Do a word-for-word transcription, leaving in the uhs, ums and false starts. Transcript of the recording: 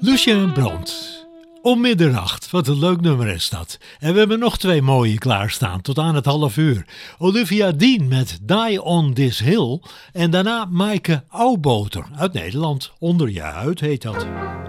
Lucien Brand. Om middernacht, wat een leuk nummer is dat. En we hebben nog twee mooie klaarstaan, tot aan het half uur. Olivia Dean met Die on This Hill. En daarna Maaike Auwboter uit Nederland. Onder je huid heet dat.